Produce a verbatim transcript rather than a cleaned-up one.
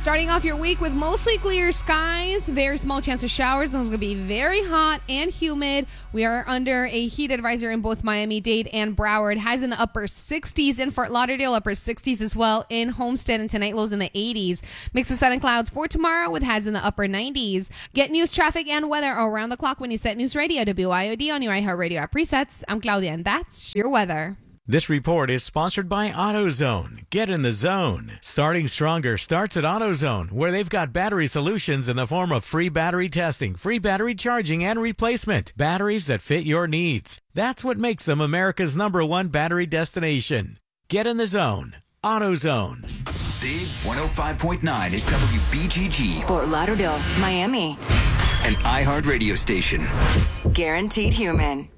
Starting off your week with mostly clear skies, very small chance of showers, and it's going to be very hot and humid. We are under a heat advisory in both Miami-Dade and Broward. Highs in the upper sixties in Fort Lauderdale, upper sixties as well in Homestead, and tonight lows in the eighties. Mix of sun and clouds for tomorrow with highs in the upper nineties. Get news, traffic, and weather around the clock when you set News Radio W I O D on your iHeartRadio app presets. I'm Claudia, and that's your weather. This report is sponsored by AutoZone. Get in the zone. Starting stronger starts at AutoZone, where they've got battery solutions in the form of free battery testing, free battery charging, and replacement. Batteries that fit your needs. That's what makes them America's number one battery destination. Get in the zone. AutoZone. Big one oh five point nine is W B G G. Fort Lauderdale, Miami. An iHeart radio station. Guaranteed human.